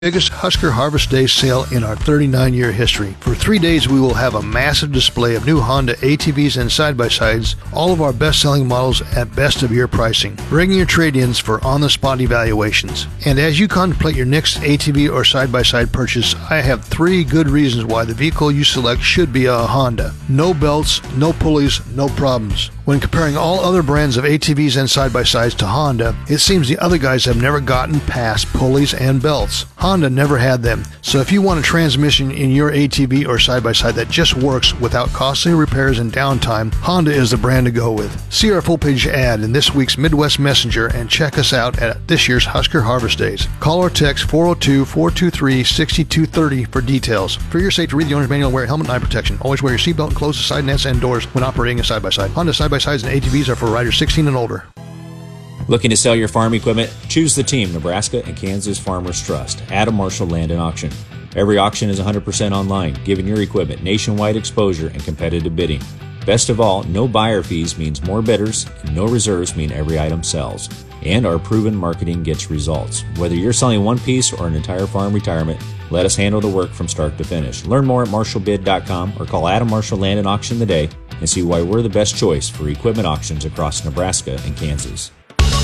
Biggest Husker Harvest Day sale in our 39-year history. For 3 days, we will have a massive display of new Honda ATVs and side-by-sides, all of our best-selling models at best-of-year pricing. Bring your trade-ins for on-the-spot evaluations. And as you contemplate your next ATV or side-by-side purchase, I have 3 good reasons why the vehicle you select should be a Honda. No belts, no pulleys, no problems. When comparing all other brands of ATVs and side-by-sides to Honda, it seems the other guys have never gotten past pulleys and belts. Honda never had them, so if you want a transmission in your ATV or side-by-side that just works without costly repairs and downtime, Honda is the brand to go with. See our full-page ad in this week's Midwest Messenger and check us out at this year's Husker Harvest Days. Call or text 402-423-6230 for details. For your safety, read the owner's manual and wear helmet and eye protection. Always wear your seatbelt and close the side nets and doors when operating a side-by-side. Honda side-by-sides and ATVs are for riders 16 and older. Looking to sell your farm equipment? Choose the team Nebraska and Kansas Farmers Trust. Adam Marshall Land and Auction. Every auction is 100% online, giving your equipment nationwide exposure and competitive bidding. Best of all, no buyer fees means more bidders, and no reserves mean every item sells. And our proven marketing gets results. Whether you're selling one piece or an entire farm retirement, let us handle the work from start to finish. Learn more at marshallbid.com or call Adam Marshall Land and Auction today and see why we're the best choice for equipment auctions across Nebraska and Kansas.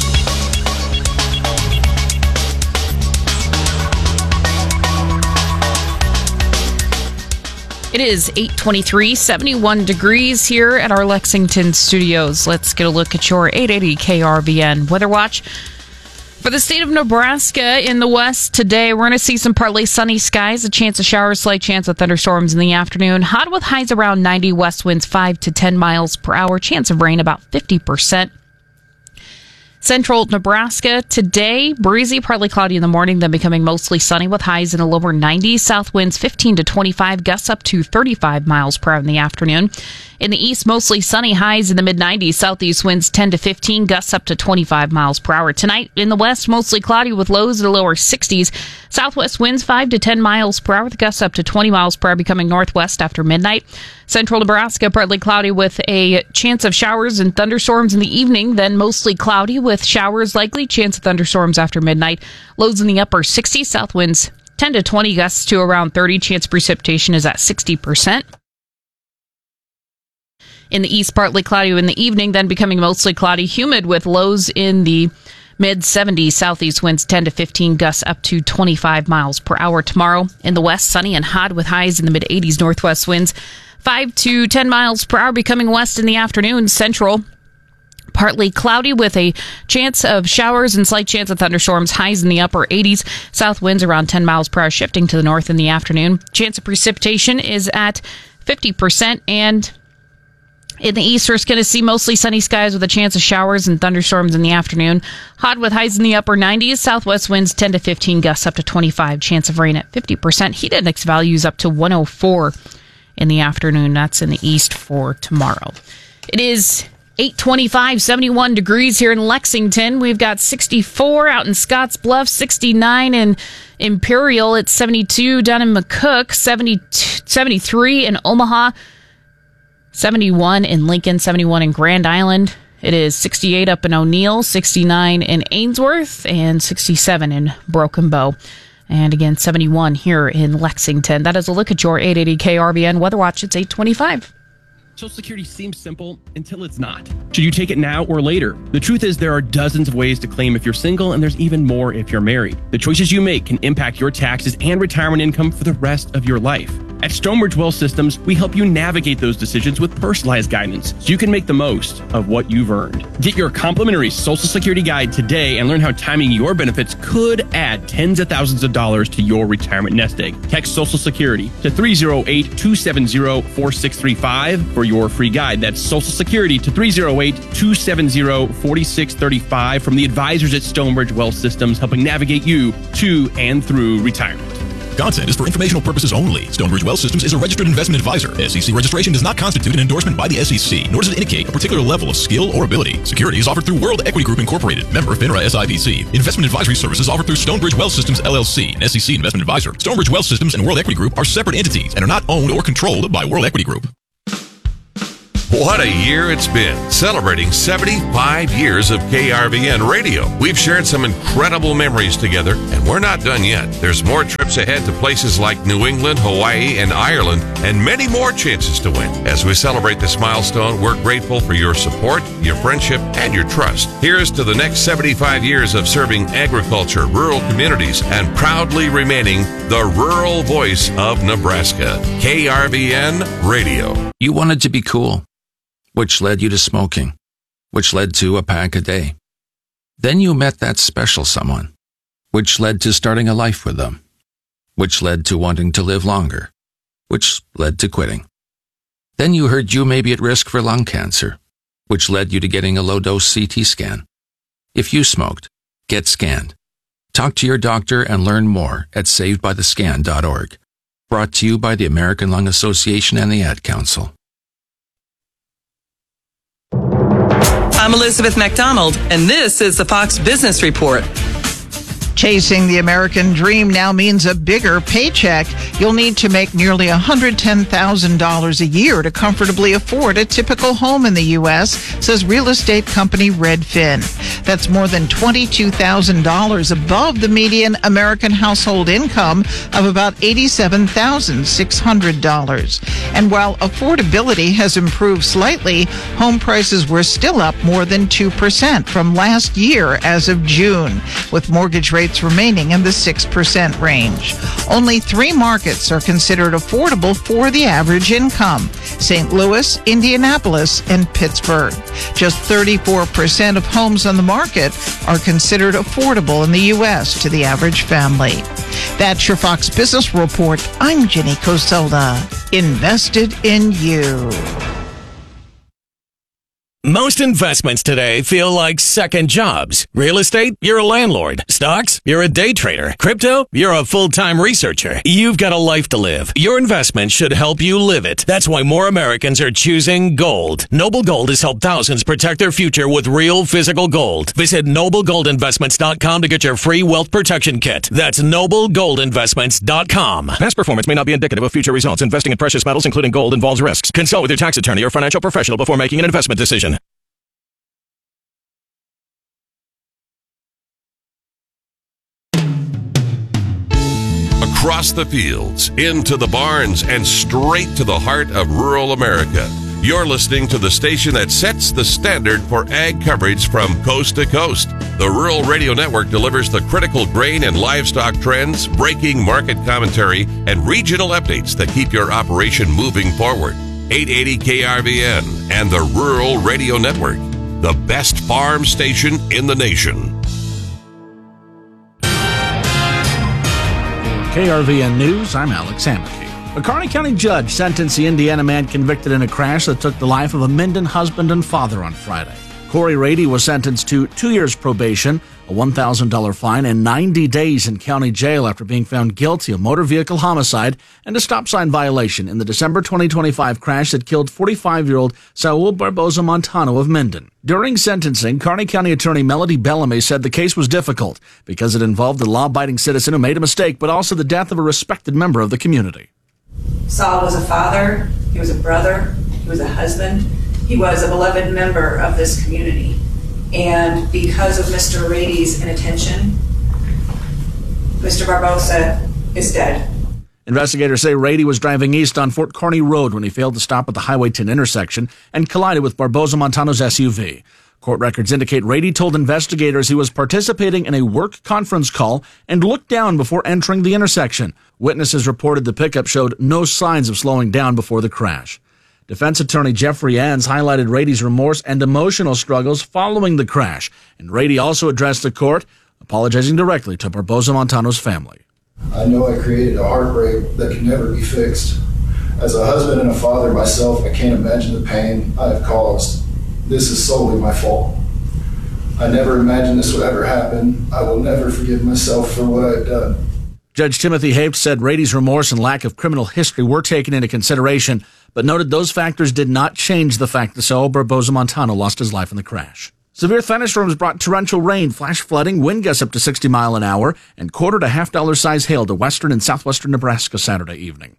It is 8:23, 71 degrees here at our Lexington studios. Let's get a look at your 880 KRVN Weather Watch. For the state of Nebraska in the west today, we're going to see some partly sunny skies, a chance of showers, slight chance of thunderstorms in the afternoon. Hot with highs around 90, west winds 5 to 10 miles per hour, chance of rain about 50%. Central Nebraska today, breezy, partly cloudy in the morning, then becoming mostly sunny with highs in the lower 90s. South winds 15 to 25, gusts up to 35 miles per hour in the afternoon. In the east, mostly sunny, highs in the mid-90s. Southeast winds 10 to 15, gusts up to 25 miles per hour. Tonight in the west, mostly cloudy with lows in the lower 60s. Southwest winds 5 to 10 miles per hour, with gusts up to 20 miles per hour, becoming northwest after midnight. Central Nebraska, partly cloudy with a chance of showers and thunderstorms in the evening, then mostly cloudy with showers likely, chance of thunderstorms after midnight. Lows in the upper 60s, south winds 10 to 20, gusts to around 30. Chance of precipitation is at 60%. In the east, partly cloudy in the evening, then becoming mostly cloudy, humid with lows in the mid-70s. Southeast winds 10 to 15, gusts up to 25 miles per hour tomorrow. In the west, sunny and hot with highs in the mid-80s. Northwest winds 5 to 10 miles per hour, becoming west in the afternoon. Central, partly cloudy with a chance of showers and slight chance of thunderstorms. Highs in the upper 80s. South winds around 10 miles per hour, shifting to the north in the afternoon. Chance of precipitation is at 50%. And in the east, we're going to see mostly sunny skies with a chance of showers and thunderstorms in the afternoon. Hot with highs in the upper 90s. Southwest winds 10 to 15, gusts up to 25. Chance of rain at 50%. Heat index values up to 104 in the afternoon. That's in the east for tomorrow. It is 8:25, 71 degrees here in Lexington. We've got 64 out in Scotts Bluff, 69 in Imperial. It's 72 down in McCook, 73 in Omaha, 71 in Lincoln, 71 in Grand Island. It is 68 up in O'Neill, 69 in Ainsworth, and 67 in Broken Bow. And again, 71 here in Lexington. That is a look at your 880 KRVN Weather Watch. It's 8:25. Social Security seems simple until it's not. Should you take it now or later? The truth is there are dozens of ways to claim if you're single, and there's even more if you're married. The choices you make can impact your taxes and retirement income for the rest of your life. At Stonebridge Wealth Systems, we help you navigate those decisions with personalized guidance so you can make the most of what you've earned. Get your complimentary Social Security guide today and learn how timing your benefits could add tens of thousands of dollars to your retirement nest egg. Text Social Security to 308-270-4635 for your free guide. That's Social Security to 308-270-4635 from the advisors at Stonebridge Wealth Systems, helping navigate you to and through retirement. Content is for informational purposes only. Stonebridge Wealth Systems is a registered investment advisor. SEC registration does not constitute an endorsement by the SEC, nor does it indicate a particular level of skill or ability. Securities offered through World Equity Group Incorporated, member FINRA SIPC. Investment advisory services offered through Stonebridge Wealth Systems LLC, an SEC investment advisor. Stonebridge Wealth Systems and World Equity Group are separate entities and are not owned or controlled by World Equity Group. What a year it's been, celebrating 75 years of KRVN radio. We've shared some incredible memories together, and we're not done yet. There's more trips ahead to places like New England, Hawaii, and Ireland, and many more chances to win. As we celebrate this milestone, we're grateful for your support, your friendship, and your trust. Here's to the next 75 years of serving agriculture, rural communities, and proudly remaining the rural voice of Nebraska. KRVN Radio. You wanted to be cool, which led you to smoking, which led to a pack a day. Then you met that special someone, which led to starting a life with them, which led to wanting to live longer, which led to quitting. Then you heard you may be at risk for lung cancer, which led you to getting a low-dose CT scan. If you smoked, get scanned. Talk to your doctor and learn more at savedbythescan.org. Brought to you by the American Lung Association and the Ad Council. I'm Elizabeth McDonald, and this is the Fox Business Report. Chasing the American dream now means a bigger paycheck. You'll need to make nearly $110,000 a year to comfortably afford a typical home in the U.S., says real estate company Redfin. That's more than $22,000 above the median American household income of about $87,600. And while affordability has improved slightly, home prices were still up more than 2% from last year as of June, with mortgage rates remaining in the 6% range. Only 3 markets are considered affordable for the average income: St. Louis, Indianapolis, and Pittsburgh. Just 34% of homes on the market are considered affordable in the U.S. to the average family. That's your Fox Business Report. I'm Jenny Coselda. Invested in you. Most investments today feel like second jobs. Real estate, you're a landlord. Stocks, you're a day trader. Crypto, you're a full-time researcher. You've got a life to live. Your investment should help you live it. That's why more Americans are choosing gold. Noble Gold has helped thousands protect their future with real physical gold. Visit NobleGoldInvestments.com to get your free wealth protection kit. That's NobleGoldInvestments.com. Past performance may not be indicative of future results. Investing in precious metals, including gold, involves risks. Consult with your tax attorney or financial professional before making an investment decision. Across the fields, into the barns, and straight to the heart of rural America. You're listening to the station that sets the standard for ag coverage from coast to coast. The Rural Radio Network delivers the critical grain and livestock trends, breaking market commentary, and regional updates that keep your operation moving forward. 880 KRVN and the Rural Radio Network, the best farm station in the nation. KRVN News, I'm Alex Hamilton. A Kearney County judge sentenced the Indiana man convicted in a crash that took the life of a Minden husband and father on Friday. Corey Rady was sentenced to 2 years probation, a $1,000 fine, and 90 days in county jail after being found guilty of motor vehicle homicide and a stop sign violation in the December 2025 crash that killed 45-year-old Saul Barboza Montano of Minden. During sentencing, Kearney County Attorney Melody Bellamy said the case was difficult because it involved a law-abiding citizen who made a mistake, but also the death of a respected member of the community. Saul was a father, he was a brother, he was a husband, he was a beloved member of this community. And because of Mr. Rady's inattention, Mr. Barboza is dead. Investigators say Rady was driving east on Fort Kearney Road when he failed to stop at the Highway 10 intersection and collided with Barboza Montano's SUV. Court records indicate Rady told investigators he was participating in a work conference call and looked down before entering the intersection. Witnesses reported the pickup showed no signs of slowing down before the crash. Defense attorney Jeffrey Ans highlighted Rady's remorse and emotional struggles following the crash, and Rady also addressed the court, apologizing directly to Barboza Montano's family. I know I created a heartbreak that can never be fixed. As a husband and a father myself, I can't imagine the pain I have caused. This is solely my fault. I never imagined this would ever happen. I will never forgive myself for what I've done. Judge Timothy Haight said Rady's remorse and lack of criminal history were taken into consideration, but noted those factors did not change the fact that Saul Barboza Montano lost his life in the crash. Severe thunderstorms brought torrential rain, flash flooding, wind gusts up to 60 miles an hour, and quarter to $half-dollar size hail to western and southwestern Nebraska Saturday evening.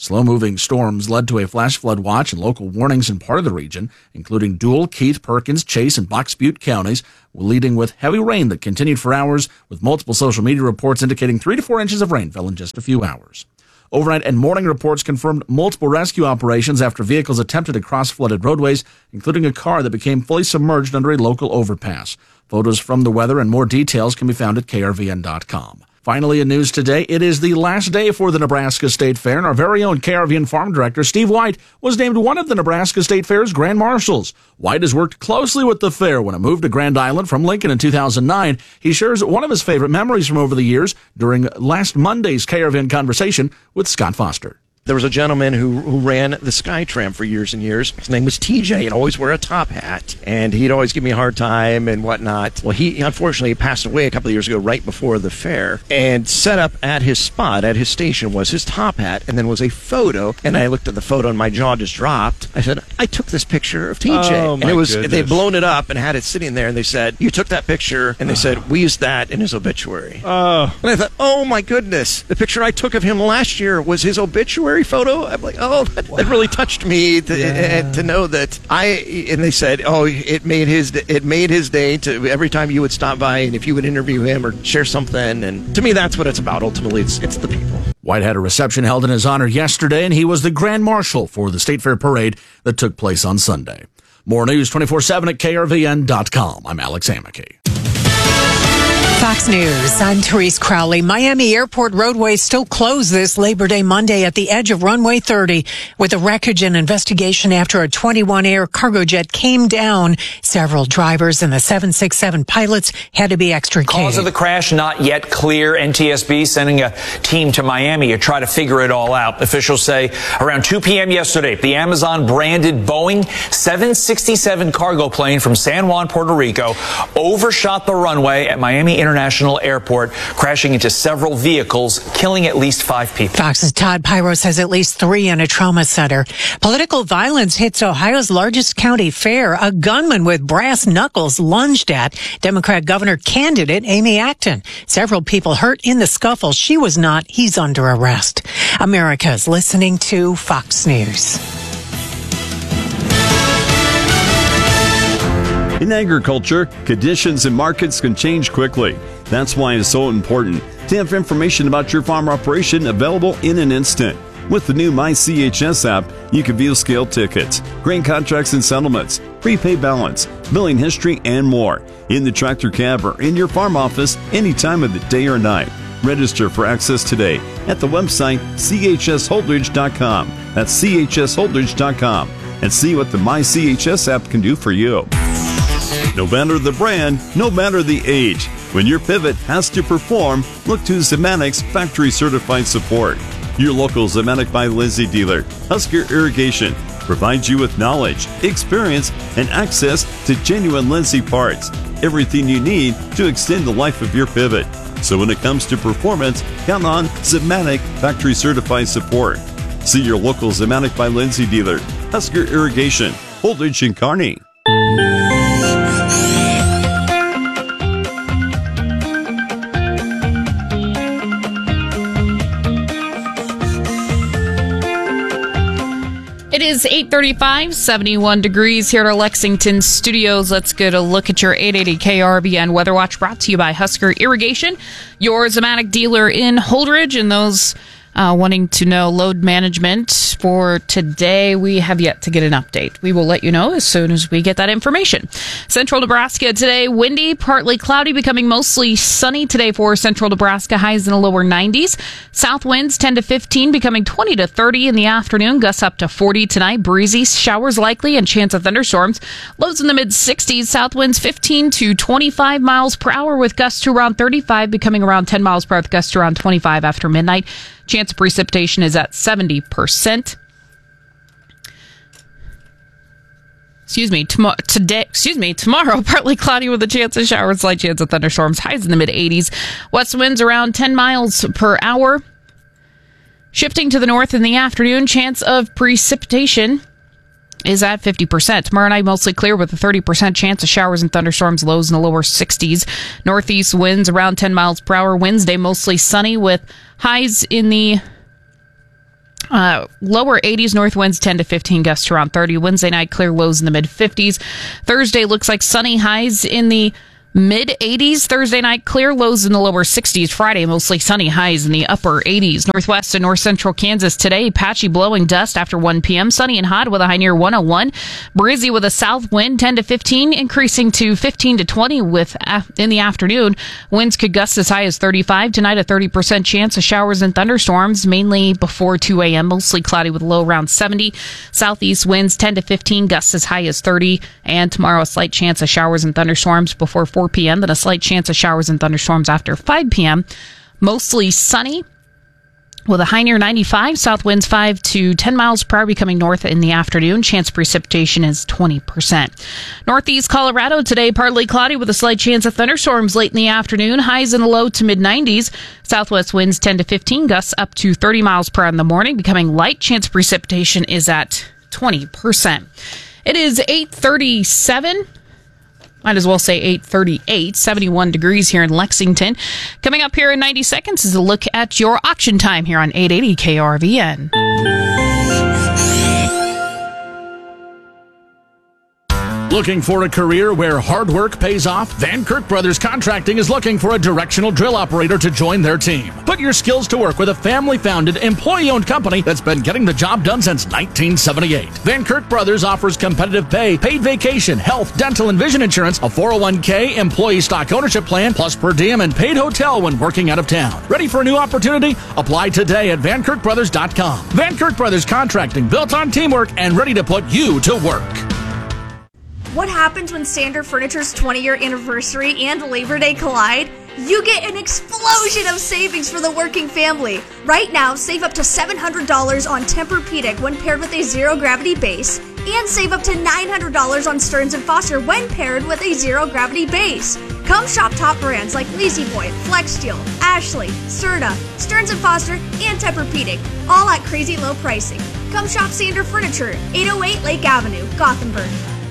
Slow-moving storms led to a flash flood watch and local warnings in part of the region, including Dual, Keith, Perkins, Chase, and Box Butte counties, leading with heavy rain that continued for hours, with multiple social media reports indicating 3 to 4 inches of rain fell in just a few hours. Overnight and morning reports confirmed multiple rescue operations after vehicles attempted to cross flooded roadways, including a car that became fully submerged under a local overpass. Photos from the weather and more details can be found at krvn.com. Finally, in news today, it is the last day for the Nebraska State Fair, and our very own KRVN Farm Director, Steve White, was named one of the Nebraska State Fair's Grand Marshals. White has worked closely with the fair when it moved to Grand Island from Lincoln in 2009. He shares one of his favorite memories from over the years during last Monday's KRVN Conversation with Scott Foster. There was a gentleman who ran the SkyTram for years and years. His name was TJ. He'd always wear a top hat, and he'd always give me a hard time and whatnot. Well, he unfortunately passed away a couple of years ago right before the fair, and set up at his spot, at his station, was his top hat, and then was a photo, and I looked at the photo and my jaw just dropped. I said, I took this picture of TJ. Oh, and it was they'd blown it up and had it sitting there, and they said, you took that picture, and they said, we used that in his obituary. And I thought, oh my goodness, the picture I took of him last year was his obituary photo. I'm like, oh, that really touched me to know that and they said, oh, it made his day to every time you would stop by and if you would interview him or share something. And to me, that's what it's about. Ultimately, it's the people. White had a reception held in his honor yesterday, and he was the Grand Marshal for the State Fair Parade that took place on Sunday. More news 24/7 at krvn.com. I'm Alex Amicky. Fox News, I'm Therese Crowley. Miami Airport roadway still closed this Labor Day Monday at the edge of runway 30 with a wreckage and investigation after a 21 Air cargo jet came down. Several drivers and the 767 pilots had to be extricated. Cause of the crash not yet clear. NTSB sending a team to Miami to try to figure it all out. Officials say around 2 p.m. yesterday, the Amazon branded Boeing 767 cargo plane from San Juan, Puerto Rico overshot the runway at Miami International Airport, crashing into several vehicles, killing at least 5 people. Fox's Todd Pyro says at least 3 in a trauma center. Political violence hits Ohio's largest county fair. A gunman with brass knuckles lunged at Democrat governor candidate Amy Acton. Several people hurt in the scuffle. She was not. He's under arrest. America's listening to Fox News. In agriculture, conditions and markets can change quickly. That's why it's so important to have information about your farm operation available in an instant. With the new MyCHS app, you can view scale tickets, grain contracts and settlements, prepay balance, billing history, and more in the tractor cab or in your farm office any time of the day or night. Register for access today at the website chsholdridge.com. That's chsholdridge.com, and see what the MyCHS app can do for you. No matter the brand, no matter the age, when your pivot has to perform, look to Zemanic's factory certified support. Your local Zematic by Lindsay dealer, Husker Irrigation, provides you with knowledge, experience, and access to genuine Lindsay parts. Everything you need to extend the life of your pivot. So when it comes to performance, count on Zematic factory certified support. See your local Zematic by Lindsay dealer, Husker Irrigation, Holdridge and Kearney. It is 8:35, 71 degrees here at our Lexington studios. Let's get a look at your 880 KRVN Weather Watch, brought to you by Husker Irrigation, your Zematic dealer in Holdridge. And those wanting to know load management for today, we have yet to get an update. We will let you know as soon as we get that information. Central Nebraska today, windy, partly cloudy, becoming mostly sunny today for central Nebraska, highs in the lower 90s. South winds 10 to 15, becoming 20 to 30 in the afternoon, gusts up to 40 tonight. Breezy, showers likely, and chance of thunderstorms. Lows in the mid-60s, south winds 15 to 25 miles per hour with gusts to around 35, becoming around 10 miles per hour with gusts to around 25 after midnight. Chance of precipitation is at 70%. Tomorrow, partly cloudy with a chance of showers, slight chance of thunderstorms, highs in the mid-80s. West winds around 10 miles per hour. Shifting to the north in the afternoon, chance of precipitation is at 50%. Tomorrow night, mostly clear with a 30% chance of showers and thunderstorms, lows in the lower 60s. Northeast winds around 10 miles per hour. Wednesday, mostly sunny with highs in the Lower 80s, north winds 10 to 15, gusts to around 30. Wednesday night, clear, lows in the mid-50s. Thursday looks like sunny, highs in the mid-80s. Thursday night, clear, lows in the lower 60s. Friday, mostly sunny, highs in the upper 80s. Northwest and north central Kansas today, patchy blowing dust after 1 p.m. Sunny and hot with a high near 101. Breezy with a south wind 10 to 15, increasing to 15 to 20 in the afternoon. Winds could gust as high as 35. Tonight, a 30% chance of showers and thunderstorms, mainly before 2 a.m. Mostly cloudy with a low around 70. Southeast winds 10 to 15, gusts as high as 30. And tomorrow, a slight chance of showers and thunderstorms before 4 p.m., then a slight chance of showers and thunderstorms after 5 p.m. Mostly sunny with a high near 95. South winds 5 to 10 miles per hour becoming north in the afternoon. Chance of precipitation is 20%. Northeast Colorado today, partly cloudy with a slight chance of thunderstorms late in the afternoon. Highs in the low to mid-90s. Southwest winds 10 to 15, gusts up to 30 miles per hour in the morning, becoming light. Chance of precipitation is at 20%. It is 8:37. Might as well say 8:38, 71 degrees here in Lexington. Coming up here in 90 seconds is a look at your auction time here on 880 KRVN. Looking for a career where hard work pays off? Van Kirk Brothers Contracting is looking for a directional drill operator to join their team. Put your skills to work with a family-founded, employee-owned company that's been getting the job done since 1978. Van Kirk Brothers offers competitive pay, paid vacation, health, dental, and vision insurance, a 401k, employee stock ownership plan, plus per diem and paid hotel when working out of town. Ready for a new opportunity? Apply today at VanKirkBrothers.com. Van Kirk Brothers Contracting, built on teamwork and ready to put you to work. What happens when Standard Furniture's 20-year anniversary and Labor Day collide? You get an explosion of savings for the working family. Right now, save up to $700 on Tempur-Pedic when paired with a zero-gravity base, and save up to $900 on Stearns & Foster when paired with a zero-gravity base. Come shop top brands like La-Z-Boy, FlexSteel, Ashley, Serta, Stearns & Foster, and Tempur-Pedic, all at crazy low pricing. Come shop Standard Furniture, 808 Lake Avenue, Gothenburg.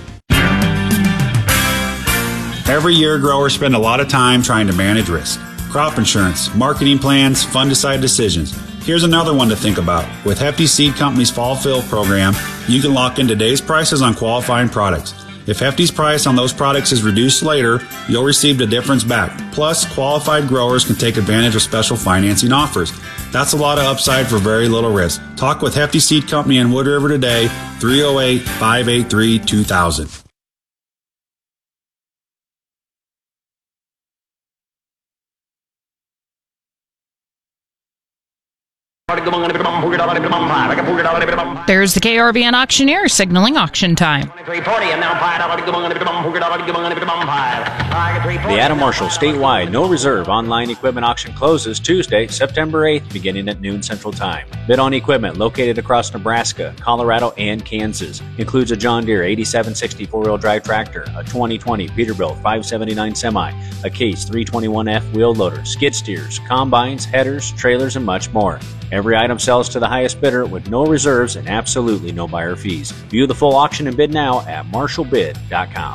Every year, growers spend a lot of time trying to manage risk. Crop insurance, marketing plans, fungicide decisions. Here's another one to think about. With Hefty Seed Company's Fall Fill program, you can lock in today's prices on qualifying products. If Hefty's price on those products is reduced later, you'll receive the difference back. Plus, qualified growers can take advantage of special financing offers. That's a lot of upside for very little risk. Talk with Hefty Seed Company in Wood River today, 308-583-2000. There's the KRVN auctioneer signaling auction time. The Adam Marshall statewide no reserve online equipment auction closes Tuesday, September 8th, beginning at noon Central Time. Bid on equipment located across Nebraska, Colorado, and Kansas. Includes a John Deere 8760 four-wheel drive tractor, a 2020 Peterbilt 579 semi, a Case 321F wheel loader, skid steers, combines, headers, trailers, and much more. Every item sells to the highest bidder with no reserves and absolutely no buyer fees. View the full auction and bid now at marshallbid.com.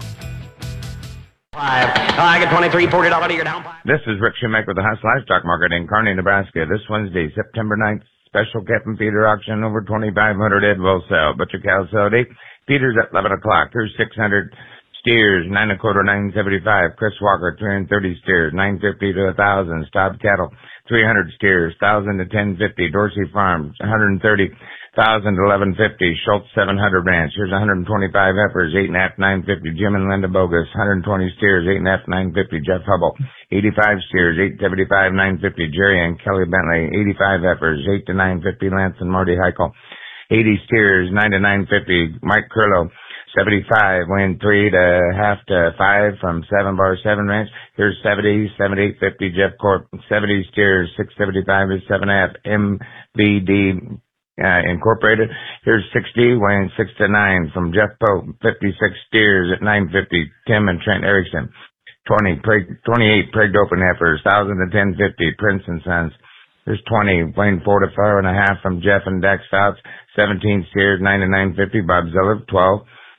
I get $23, $40 your down. This is Rick Shoemaker with the House Livestock Market in Kearney, Nebraska. This Wednesday, September 9th, special calf and feeder auction over 2,500 head will sell. Butcher cows sold 8. Feeders at 11 o'clock. Here's 600 steers, 9 1/4, 975. Chris Walker, 330 steers, 950 to 1,000. Stobbed cattle, 300 steers, 1,000 to 1,050. Dorsey Farms, 130,000 to 1,150. Schultz 700 Ranch. Here's 125 heifers, 8.5, 950. Jim and Linda Bogus, 120 steers, 8.5, 950. Jeff Hubble, 85 steers, 875, 950. Jerry and Kelly Bentley, 85 heifers, 8 to 950. Lance and Marty Heichel, 80 steers, 9 to 950. Mike Curlow, 75, weighing 3 to half to 5 from 7 Bar 7 Ranch. Here's 70, 7850. Jeff Corp, 70 steers, 675 to 7.5. MVD Incorporated. Here's 60, weighing 6 to 9 from Jeff Pope, 56 steers at 950. Tim and Trent Erickson, 28 pregged open heifers, 1,000 to 1,050. Prince and Sons. There's 20, weighing 4 to 4.5 from Jeff and Dax Fouts, 17 steers, 9 to 950. Bob Zeller, 12.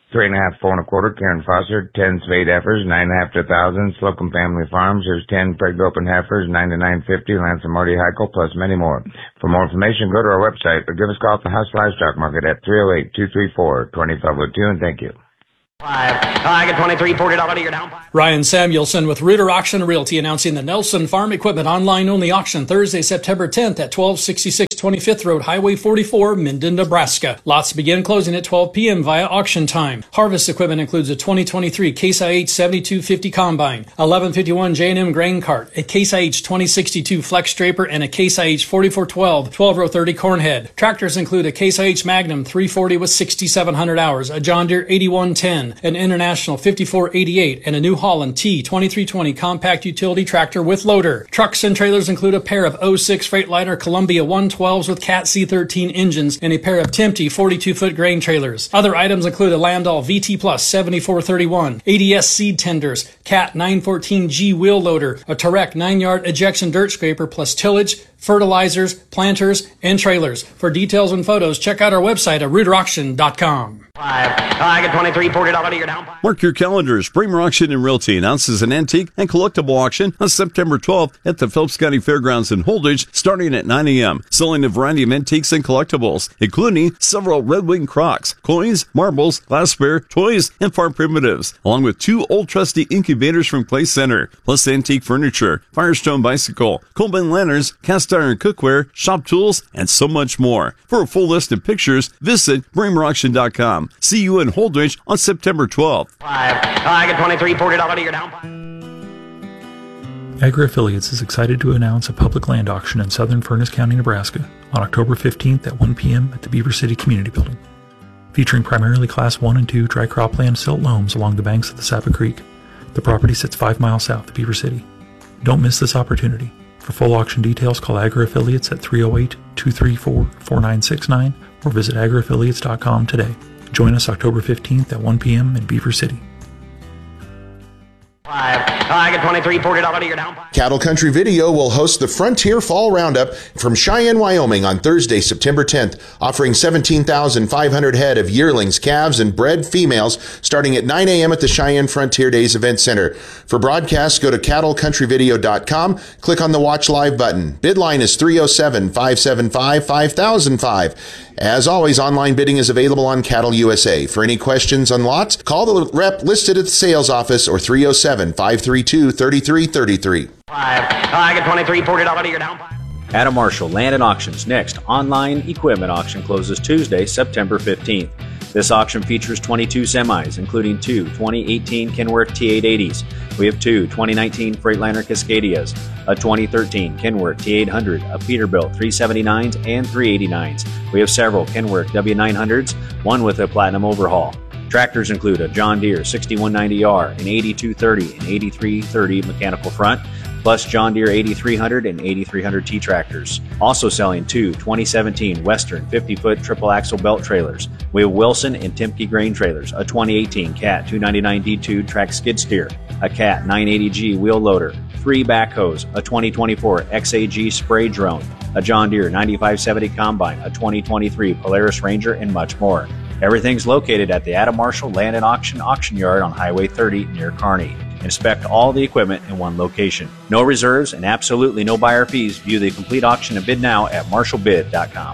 3.5, 4 1/4, Karen Foster, 10 spayed heifers, 9.5 to 1,000, Slocum Family Farms, there's 10 preg open heifers, 9 to 950, Lance and Marty Heichel, plus many more. For more information, go to our website or give us a call at the House Livestock Market at 308-234-2502, and thank you. I get 23, $40 you're down. Ryan Samuelson with Reuter Auction Realty announcing the Nelson Farm Equipment online only auction Thursday, September 10th at 1266 25th Road, Highway 44, Minden, Nebraska. Lots begin closing at 12 p.m. via auction time. Harvest equipment includes a 2023 Case IH 7250 Combine, 1151 J&M Grain Cart, a Case IH 2062 Flex Draper, and a Case IH 4412 12-row 30 Corn Head. Tractors include a Case IH Magnum 340 with 6,700 hours, a John Deere 8110, an International 5488, and a New Holland T2320 compact utility tractor with loader. Trucks and trailers include a pair of 06 Freightliner Columbia 112s with Cat C13 engines and a pair of Tempe 42-foot grain trailers. Other items include a Landau VT Plus 7431, ADS seed tenders, Cat 914G wheel loader, a Tarek 9-yard ejection dirt scraper plus tillage, fertilizers, planters, and trailers. For details and photos, check out our website at ReuterAuction.com. I get 23, $40 you're down. Mark your calendars. Bramer Auction and Realty announces an antique and collectible auction on September 12th at the Phelps County Fairgrounds in Holdridge, starting at 9 a.m., selling a variety of antiques and collectibles, including several Red Wing Crocs, coins, marbles, glassware, toys, and farm primitives, along with 2 old trusty incubators from Clay Center, plus antique furniture, Firestone bicycle, Coleman lanterns, cast iron cookware, shop tools, and so much more. For a full list of pictures, visit BramerAuction.com. See you in Holdridge on September 12th. I get 23, $40 you're down. Agri Affiliates is excited to announce a public land auction in southern Furness County, Nebraska on October 15th at 1 p.m. at the Beaver City Community Building. Featuring primarily Class 1 and 2 dry cropland silt loams along the banks of the Sapa Creek, the property sits 5 miles south of Beaver City. Don't miss this opportunity. For full auction details, call Agri Affiliates at 308-234-4969 or visit agriaffiliates.com today. Join us October 15th at 1 p.m. in Beaver City. I get 23, $40 you're down. Cattle Country Video will host the Frontier Fall Roundup from Cheyenne, Wyoming on Thursday, September 10th, offering 17,500 head of yearlings, calves, and bred females starting at 9 a.m. at the Cheyenne Frontier Days Event Center. For broadcasts, go to cattlecountryvideo.com, click on the Watch Live button. Bid line is 307-575-5005. As always, online bidding is available on Cattle USA. For any questions on lots, call the rep listed at the sales office or 307-532-3333. I get 23, $40 you're down. Adam Marshall Land and Auctions next online equipment auction closes Tuesday, September 15th. This auction features 22 semis, including 2 2018 Kenworth T880s. We have 2 2019 Freightliner Cascadias, a 2013 Kenworth T800, a Peterbilt 379s and 389s. We have several Kenworth W900s, one with a platinum overhaul. Tractors include a John Deere 6190R, an 8230 and 8330 mechanical front, plus John Deere 8300 and 8300T tractors. Also selling 2 2017 Western 50-foot triple axle belt trailers. We have Wilson and Timke grain trailers, a 2018 Cat 299D2 track skid steer, a Cat 980G wheel loader, 3 backhoes, a 2024 XAG spray drone, a John Deere 9570 combine, a 2023 Polaris Ranger, and much more. Everything's located at the Adam Marshall Land and Auction Yard on Highway 30 near Kearney. Inspect all the equipment in one location. No reserves and absolutely no buyer fees. View the complete auction and bid now at marshallbid.com.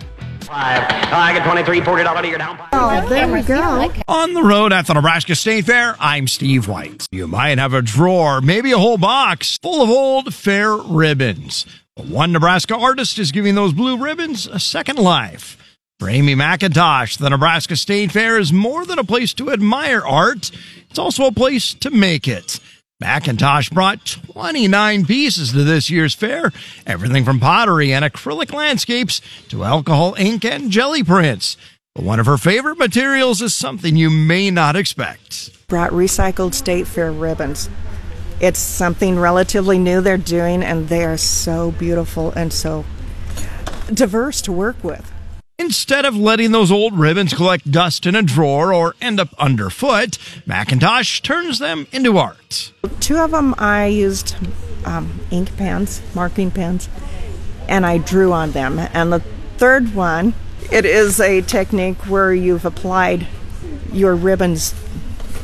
I get 23, $40 you're down. Oh, there we go. On the road at the Nebraska State Fair, I'm Steve White. You might have a drawer, maybe a whole box, full of old fair ribbons. But one Nebraska artist is giving those blue ribbons a second life. For Amy McIntosh, the Nebraska State Fair is more than a place to admire art. It's also a place to make it. McIntosh brought 29 pieces to this year's fair, everything from pottery and acrylic landscapes to alcohol ink and jelly prints. But one of her favorite materials is something you may not expect. Brought recycled State Fair ribbons. It's something relatively new they're doing, and they are so beautiful and so diverse to work with. Instead of letting those old ribbons collect dust in a drawer or end up underfoot, McIntosh turns them into art. 2 of them I used ink pens, marking pens, and I drew on them. And the third one, it is a technique where you've applied your ribbons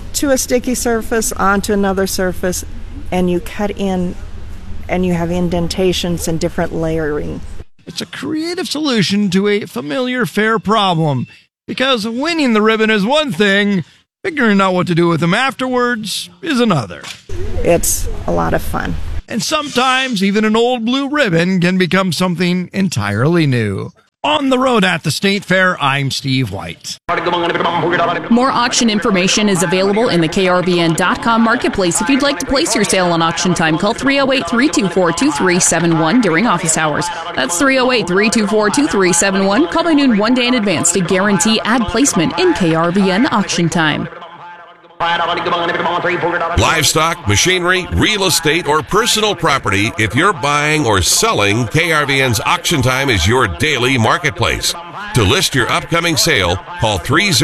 to a sticky surface, onto another surface, and you cut in and you have indentations and different layering. It's a creative solution to a familiar fair problem, because winning the ribbon is one thing, figuring out what to do with them afterwards is another. It's a lot of fun. And sometimes even an old blue ribbon can become something entirely new. On the road at the State Fair, I'm Steve White. More auction information is available in the KRVN.com marketplace. If you'd like to place your sale on auction time, call 308-324-2371 during office hours. That's 308-324-2371. Call by noon one day in advance to guarantee ad placement in KRVN auction time. Livestock, machinery, real estate, or personal property. If you're buying or selling, KRVN's Auction Time is your daily marketplace. To list your upcoming sale, call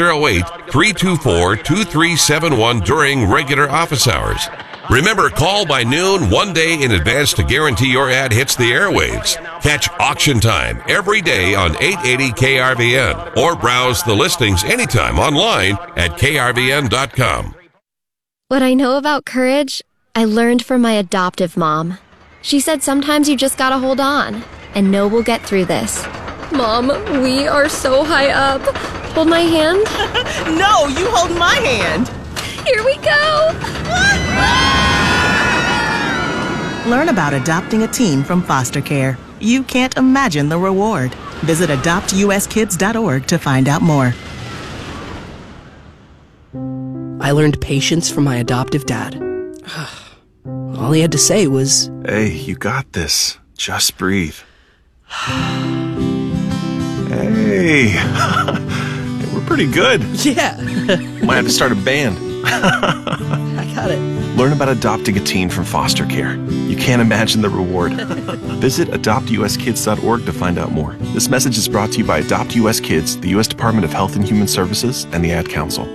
308-324-2371 during regular office hours. Remember, call by noon one day in advance to guarantee your ad hits the airwaves. Catch Auction Time every day on 880 KRVN or browse the listings anytime online at krvn.com. What I know about courage, I learned from my adoptive mom. She said sometimes you just gotta hold on and know we'll get through this. Mom, we are so high up. Hold my hand. No, you hold my hand. Here we go. Learn about adopting a teen from foster care. You can't imagine the reward. Visit adoptuskids.org to find out more. I learned patience from my adoptive dad. All he had to say was, "Hey, you got this. Just breathe." Hey, we're pretty good. Yeah. Might have to start a band. I got it. Learn about adopting a teen from foster care. You can't imagine the reward. Visit adoptuskids.org to find out more. This message is brought to you by Adopt US Kids, the U.S. Department of Health and Human Services, and the Ad Council.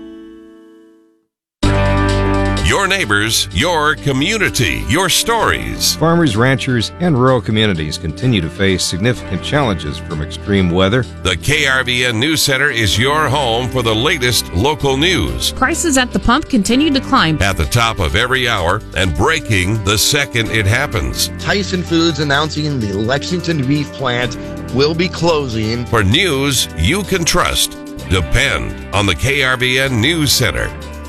Your neighbors, your community, your stories. Farmers, ranchers, and rural communities continue to face significant challenges from extreme weather. The KRVN News Center is your home for the latest local news. Prices at the pump continue to climb. At the top of every hour and breaking the second it happens. Tyson Foods announcing the Lexington beef plant will be closing. For news you can trust, depend on the KRVN News Center.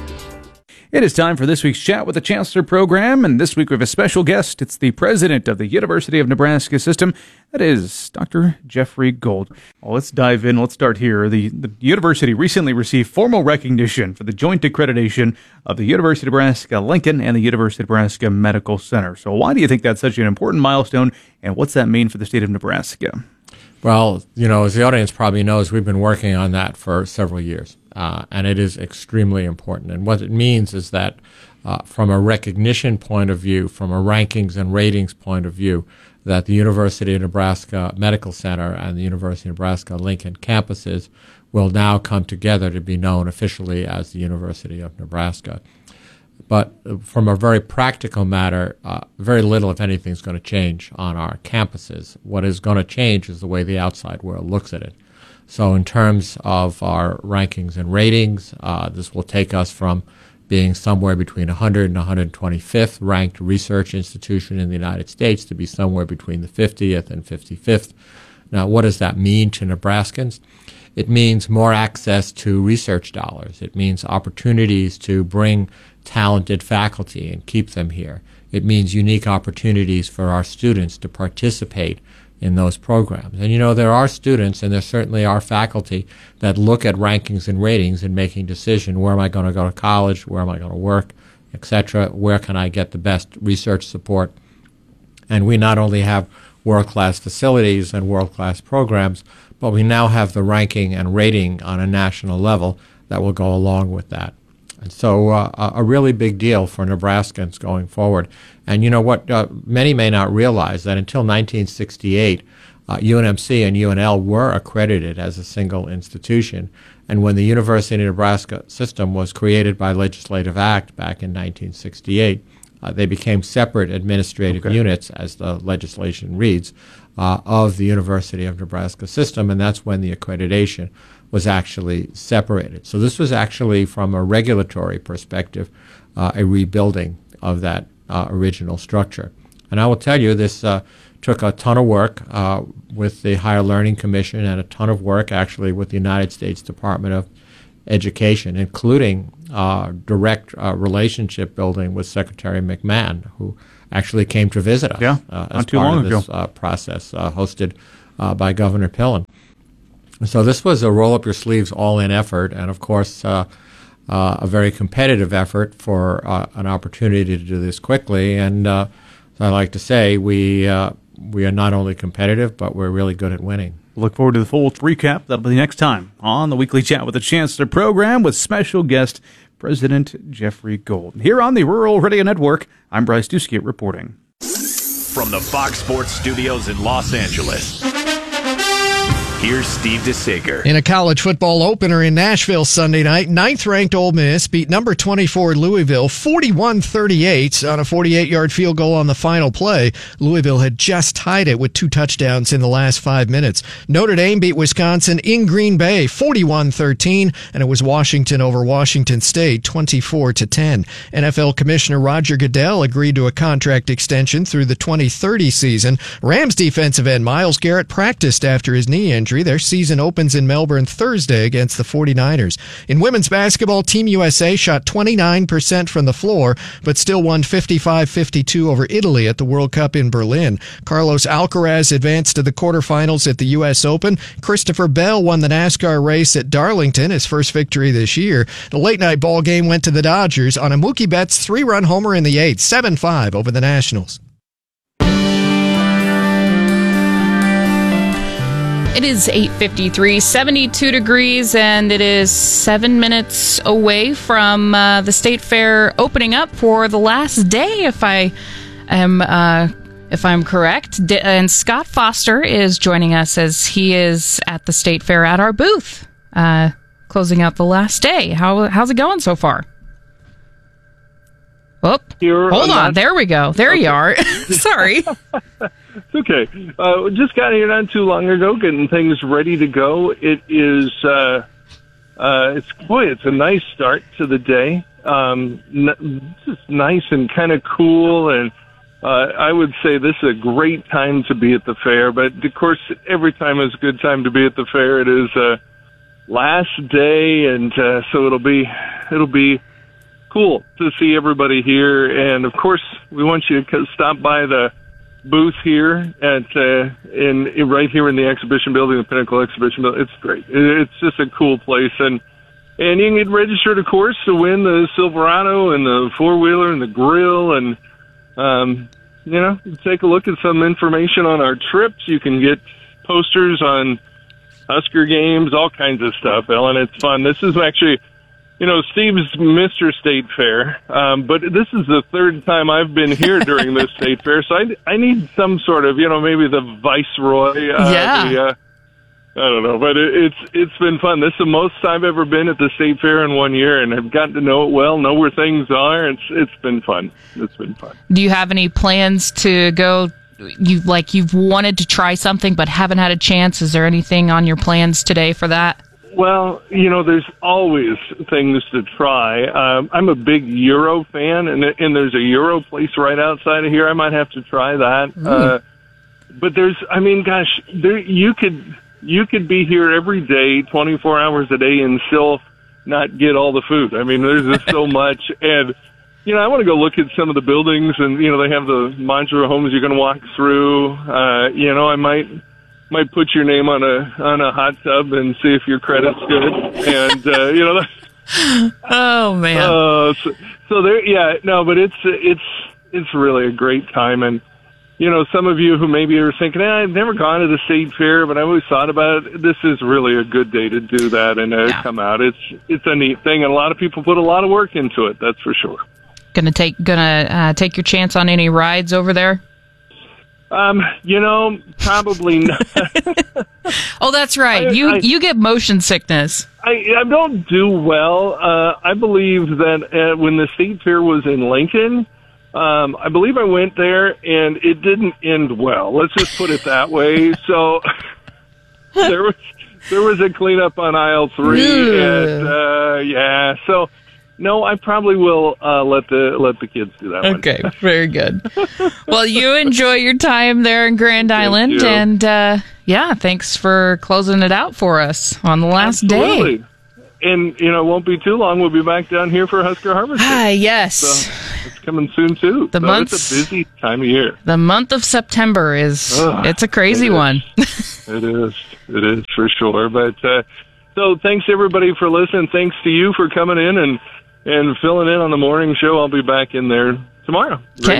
It is time for this week's Chat with the Chancellor program, and this week we have a special guest. It's the president of the University of Nebraska System. That is Dr. Jeffrey Gold. Well, let's dive in. Let's start here. The university recently received formal recognition for the joint accreditation of the University of Nebraska-Lincoln and the University of Nebraska Medical Center. So why do you think that's such an important milestone, and what's that mean for the state of Nebraska? Well, as the audience probably knows, we've been working on that for several years. And it is extremely important. And what it means is that from a recognition point of view, from a rankings and ratings point of view, that the University of Nebraska Medical Center and the University of Nebraska Lincoln campuses will now come together to be known officially as the University of Nebraska. But from a very practical matter, very little, if anything, is going to change on our campuses. What is going to change is the way the outside world looks at it. So in terms of our rankings and ratings, this will take us from being somewhere between 100 and 125th ranked research institution in the United States to be somewhere between the 50th and 55th. Now, what does that mean to Nebraskans? It means more access to research dollars. It means opportunities to bring talented faculty and keep them here. It means unique opportunities for our students to participate in those programs. And there are students, and there certainly are faculty, that look at rankings and ratings and making decision, where am I going to go to college, where am I going to work, etc., where can I get the best research support. And we not only have world-class facilities and world-class programs, but we now have the ranking and rating on a national level that will go along with that. And so a really big deal for Nebraskans going forward. And you know what? Many may not realize that until 1968, UNMC and UNL were accredited as a single institution. And when the University of Nebraska system was created by legislative act back in 1968, they became separate administrative units, as the legislation reads. of the University of Nebraska system, and that's when the accreditation was actually separated. So this was actually, from a regulatory perspective, a rebuilding of that original structure. And I will tell you, this took a ton of work with the Higher Learning Commission and a ton of work actually with the United States Department of Education, including direct relationship building with Secretary McMahon, who actually came to visit us as part of this process, hosted by Governor Pillen. So this was a roll-up-your-sleeves, all-in effort, and of course a very competitive effort for an opportunity to do this quickly. And as I like to say, we are not only competitive, but we're really good at winning. Look forward to the full recap. That'll be next time on the Weekly Chat with the Chancellor program with special guest President Jeffrey Gold. Here on the Rural Radio Network, I'm Bryce Duskett reporting. From the Fox Sports Studios in Los Angeles, here's Steve DeSager. In a college football opener in Nashville Sunday night, 9th-ranked Ole Miss beat number 24 Louisville 41-38 on a 48-yard field goal on the final play. Louisville had just tied it with 2 touchdowns in the last 5 minutes. Notre Dame beat Wisconsin in Green Bay 41-13, and it was Washington over Washington State 24-10. NFL Commissioner Roger Goodell agreed to a contract extension through the 2030 season. Rams defensive end Myles Garrett practiced after his knee injury. Their season opens in Melbourne Thursday against the 49ers. In women's basketball, Team USA shot 29% from the floor, but still won 55-52 over Italy at the World Cup in Berlin. Carlos Alcaraz advanced to the quarterfinals at the U.S. Open. Christopher Bell won the NASCAR race at Darlington, his first victory this year. The late-night ball game went to the Dodgers on a Mookie Betts 3-run homer in the 8th, 7-5 over the Nationals. It is 8:53, 72 degrees, and it is 7 minutes away from the State Fair opening up for the last day, if I'm correct. And Scott Foster is joining us as he is at the State Fair at our booth, closing out the last day. How's it going so far? Oh, hold on. There we go. There you are. Sorry. It's okay. Just got here not too long ago, getting things ready to go. It is, it's a nice start to the day. Just nice and kind of cool, and I would say this is a great time to be at the fair. But of course, every time is a good time to be at the fair. It is last day, and so it'll be cool to see everybody here. And of course, we want you to stop by the booth here right here in the exhibition building, the Pinnacle Exhibition Building. It's great. It's just a cool place, and you can get registered, of course, to win the Silverado and the 4-wheeler and the grill, and take a look at some information on our trips. You can get posters on Husker games, all kinds of stuff, Ellen. It's fun. This is actually, Steve's Mr. State Fair, but this is the third time I've been here during this State Fair, so I need some sort of, maybe the viceroy. I don't know, but it's been fun. This is the most I've ever been at the State Fair in 1 year, and I've gotten to know it well, know where things are. It's been fun. It's been fun. Do you have any plans to go? You've wanted to try something but haven't had a chance. Is there anything on your plans today for that? Well, there's always things to try. I'm a big Euro fan, and there's a Euro place right outside of here. I might have to try that. But you could be here every day, 24 hours a day, and still not get all the food. I mean, there's just so much. And, I want to go look at some of the buildings, and, they have the modular homes you're going to walk through. I might put your name on a hot tub and see if your credit's good, and oh man. So there, but it's really a great time, and some of you who maybe are thinking, I've never gone to the State Fair, but I always thought about it. This is really a good day to do that and come out. It's a neat thing, and a lot of people put a lot of work into it. That's for sure. Gonna take your chance on any rides over there? Probably not. Oh, that's right. You get motion sickness. I don't do well. I believe that when the State Fair was in Lincoln, I believe I went there, and it didn't end well. Let's just put it that way. So there was a cleanup on aisle 3, and yeah. So no, I probably will let the kids do that one. Okay, very good. Well, you enjoy your time there in Grand Island, and thanks for closing it out for us on the last day. And, it won't be too long. We'll be back down here for Husker Harvest. Yes. So it's coming soon, too. It's a busy time of year. The month of September it's a crazy one. It is for sure. But so thanks, everybody, for listening. Thanks to you for coming in and filling in on the morning show. I'll be back in there tomorrow. Okay.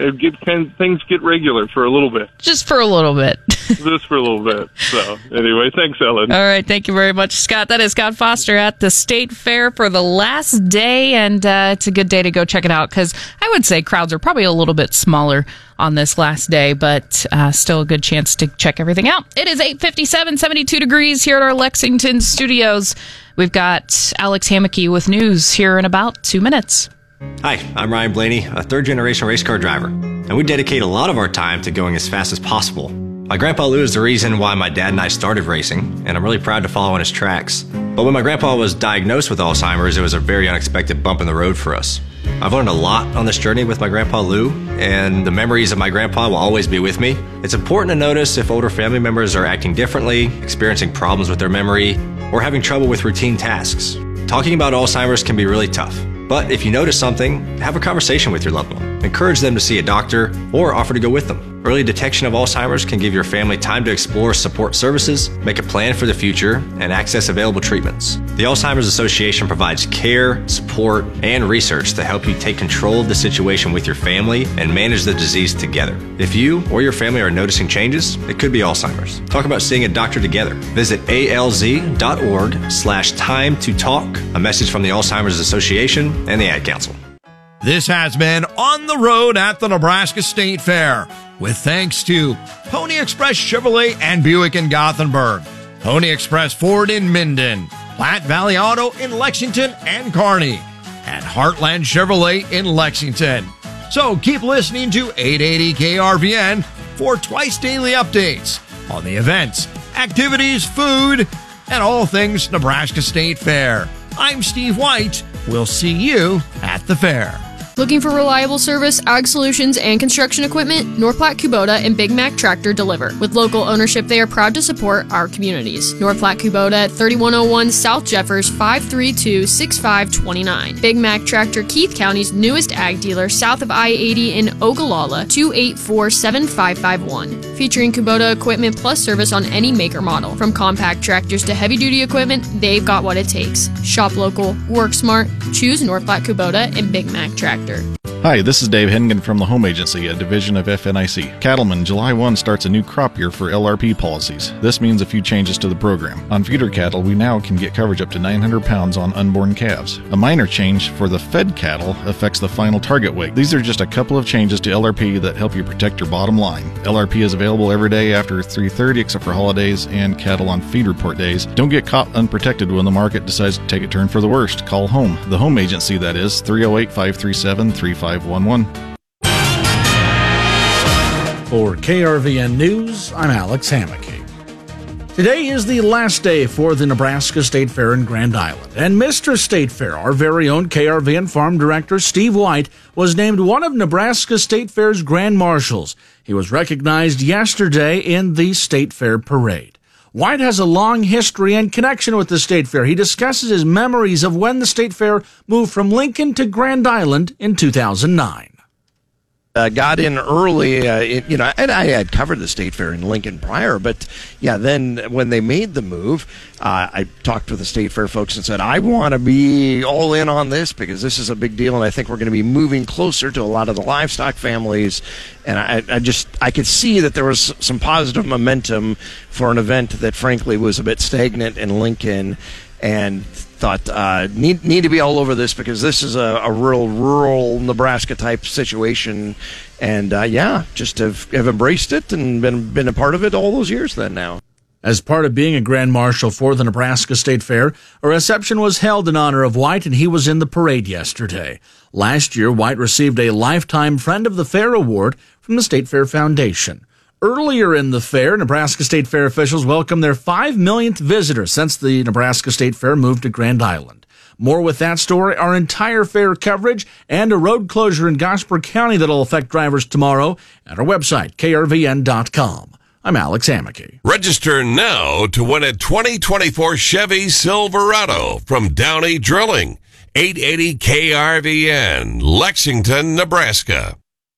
Things get regular for a little bit. Just for a little bit. Just for a little bit. So, anyway, thanks, Ellen. All right, thank you very much, Scott. That is Scott Foster at the State Fair for the last day, and it's a good day to go check it out, because I would say crowds are probably a little bit smaller on this last day, but still a good chance to check everything out. It is 8:57, 72 degrees here at our Lexington studios. We've got Alex Hammocky with news here in about 2 minutes. Hi, I'm Ryan Blaney, a third-generation race car driver, and we dedicate a lot of our time to going as fast as possible. My grandpa Lou is the reason why my dad and I started racing, and I'm really proud to follow in his tracks. But when my grandpa was diagnosed with Alzheimer's, it was a very unexpected bump in the road for us. I've learned a lot on this journey with my grandpa Lou, and the memories of my grandpa will always be with me. It's important to notice if older family members are acting differently, experiencing problems with their memory, or having trouble with routine tasks. Talking about Alzheimer's can be really tough. But if you notice something, have a conversation with your loved one. Encourage them to see a doctor or offer to go with them. Early detection of Alzheimer's can give your family time to explore support services, make a plan for the future, and access available treatments. The Alzheimer's Association provides care, support, and research to help you take control of the situation with your family and manage the disease together. If you or your family are noticing changes, it could be Alzheimer's. Talk about seeing a doctor together. Visit alz.org/time to talk. A message from the Alzheimer's Association and the Ad Council. This has been On the Road at the Nebraska State Fair, with thanks to Pony Express Chevrolet and Buick in Gothenburg, Pony Express Ford in Minden, Platte Valley Auto in Lexington and Kearney, and Heartland Chevrolet in Lexington. So keep listening to 880 KRVN for twice daily updates on the events, activities, food, and all things Nebraska State Fair. I'm Steve White. We'll see you at the fair. Looking for reliable service, ag solutions, and construction equipment? North Platte Kubota and Big Mac Tractor deliver. With local ownership, they are proud to support our communities. North Platte Kubota at 3101 South Jeffers, 532-6529. Big Mac Tractor, Keith County's newest ag dealer, south of I-80 in Ogallala, 284-7551. Featuring Kubota equipment plus service on any maker model. From compact tractors to heavy-duty equipment, they've got what it takes. Shop local, work smart, choose North Platte Kubota and Big Mac Tractor. Hi, this is Dave Hennigan from the Home Agency, a division of FNIC. Cattlemen, July 1 starts a new crop year for LRP policies. This means a few changes to the program. On feeder cattle, we now can get coverage up to 900 pounds on unborn calves. A minor change for the fed cattle affects the final target weight. These are just a couple of changes to LRP that help you protect your bottom line. LRP is available every day after 3:30 except for holidays and cattle on feed report days. Don't get caught unprotected when the market decides to take a turn for the worst. Call home. The Home Agency, that is, 308-537-3511. For KRVN News, I'm Alex Hammocky. Today is the last day for the Nebraska State Fair in Grand Island, and Mr. State Fair, our very own KRVN Farm Director Steve White, was named one of Nebraska State Fair's Grand Marshals. He was recognized yesterday in the State Fair Parade. White has a long history and connection with the State Fair. He discusses his memories of when the State Fair moved from Lincoln to Grand Island in 2009. Got in early, and I had covered the State Fair in Lincoln prior, but yeah, then when they made the move, I talked with the State Fair folks and said, I want to be all in on this because this is a big deal, and I think we're going to be moving closer to a lot of the livestock families, and I could see that there was some positive momentum for an event that frankly was a bit stagnant in Lincoln, and thought need to be all over this because this is a real rural Nebraska type situation, and just have embraced it and been a part of it all those years then now. As part of being a Grand Marshal for the Nebraska State Fair, a reception was held in honor of White, and he was in the parade yesterday. Last year, White received a Lifetime Friend of the Fair award from the State Fair Foundation. Earlier in the fair, Nebraska State Fair officials welcomed their 5 millionth visitor since the Nebraska State Fair moved to Grand Island. More with that story, our entire fair coverage, and a road closure in Gosper County that'll affect drivers tomorrow at our website, krvn.com. I'm Alex Hammack. Register now to win a 2024 Chevy Silverado from Downey Drilling. 880 KRVN, Lexington, Nebraska.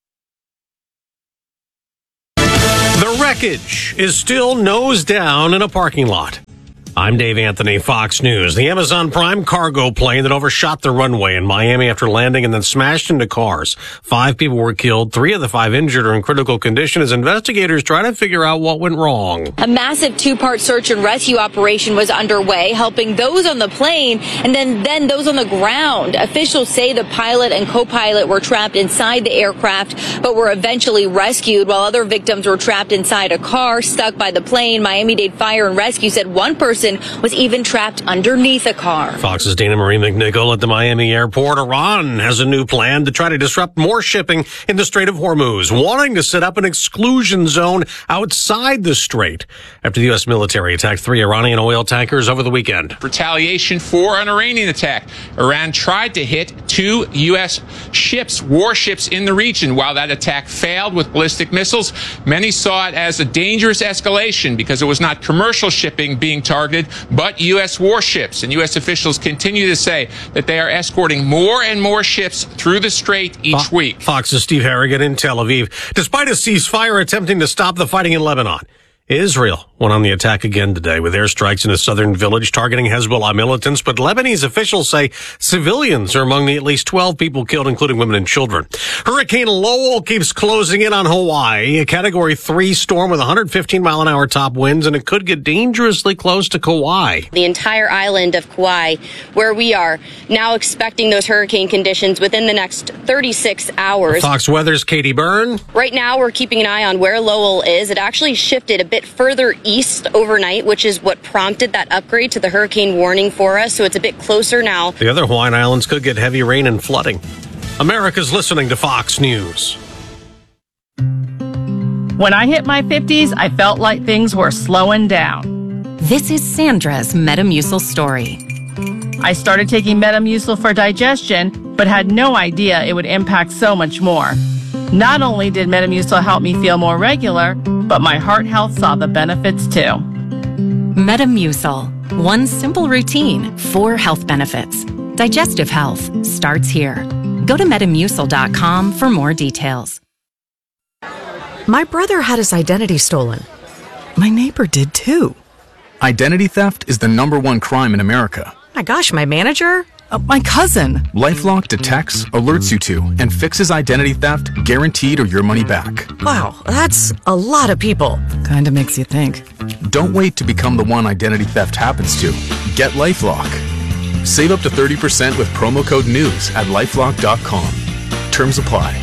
The wreckage is still nose down in a parking lot. I'm Dave Anthony, Fox News. The Amazon Prime cargo plane that overshot the runway in Miami after landing and then smashed into cars. 5 people were killed. 3 of the 5 injured are in critical condition as investigators try to figure out what went wrong. A massive 2-part search and rescue operation was underway, helping those on the plane and then those on the ground. Officials say the pilot and co-pilot were trapped inside the aircraft, but were eventually rescued, while other victims were trapped inside a car stuck by the plane. Miami-Dade Fire and Rescue said one person was even trapped underneath a car. Fox's Dana Marie McNichol at the Miami airport. Iran has a new plan to try to disrupt more shipping in the Strait of Hormuz, wanting to set up an exclusion zone outside the strait after the U.S. military attacked 3 Iranian oil tankers over the weekend. Retaliation for an Iranian attack. Iran tried to hit 2 U.S. ships, warships in the region. While that attack failed with ballistic missiles, many saw it as a dangerous escalation because it was not commercial shipping being targeted, but U.S. warships. And U.S. officials continue to say that they are escorting more and more ships through the strait each week. Fox's Steve Harrigan in Tel Aviv. Despite a ceasefire attempting to stop the fighting in Lebanon, Israel went on the attack again today with airstrikes in a southern village targeting Hezbollah militants, but Lebanese officials say civilians are among the at least 12 people killed, including women and children. Hurricane Lowell keeps closing in on Hawaii, a Category 3 storm with 115-mile-an-hour top winds, and it could get dangerously close to Kauai. The entire island of Kauai, where we are now expecting those hurricane conditions within the next 36 hours. Fox Weather's Katie Byrne. Right now, we're keeping an eye on where Lowell is. It actually shifted a bit further east overnight, which is what prompted that upgrade to the hurricane warning for us, so it's a bit closer now. The other Hawaiian islands could get heavy rain and flooding. America's listening to Fox News. When I hit my 50s, I felt like things were slowing down. This is Sandra's Metamucil story. I started taking Metamucil for digestion, but had no idea it would impact so much more. Not only did Metamucil help me feel more regular, but my heart health saw the benefits too. Metamucil. One simple routine, 4 health benefits. Digestive health starts here. Go to Metamucil.com for more details. My brother had his identity stolen. My neighbor did too. Identity theft is the #1 crime in America. My gosh, my manager? My cousin. LifeLock detects, alerts you to, and fixes identity theft, guaranteed or your money back. Wow, that's a lot of people. Kinda makes you think. Don't wait to become the one identity theft happens to. Get LifeLock. Save up to 30% with promo code NEWS at LifeLock.com. Terms apply.